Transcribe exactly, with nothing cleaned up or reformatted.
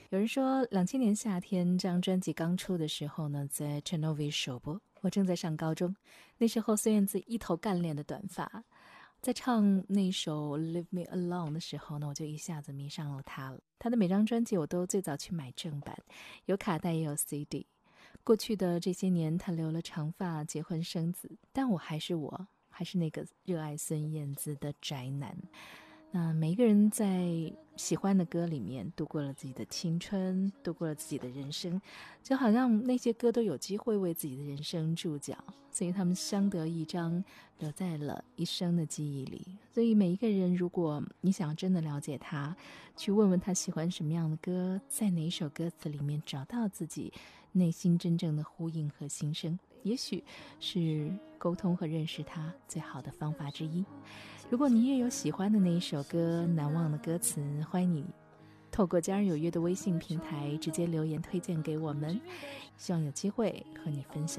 有人说两千年夏天这张专辑刚出的时候呢，在 Chernobyl 首播，我正在上高中，那时候孙燕姿一头干练的短发，在唱那首 Leave Me Alone 的时候呢，我就一下子迷上了她了。她的每张专辑我都最早去买正版，有卡带也有 C D。 过去的这些年她留了长发，结婚生子，但我还是我还是那个热爱孙燕姿的宅男。那每一个人在喜欢的歌里面度过了自己的青春，度过了自己的人生，就好像那些歌都有机会为自己的人生注脚，所以他们相得益彰，留在了一生的记忆里。所以每一个人，如果你想真的了解他，去问问他喜欢什么样的歌，在哪一首歌词里面找到自己内心真正的呼应和心声，也许是沟通和认识他最好的方法之一。如果你也有喜欢的那一首歌，难忘的歌词，欢迎你透过家人有约的微信平台直接留言推荐给我们，希望有机会和你分享。